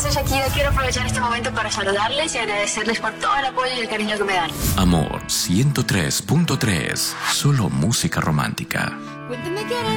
soy Shakira. Quiero aprovechar este momento para saludarles y agradecerles por todo el apoyo y el cariño que me dan. Amor 103.3. Solo música romántica. Cuéntame qué harás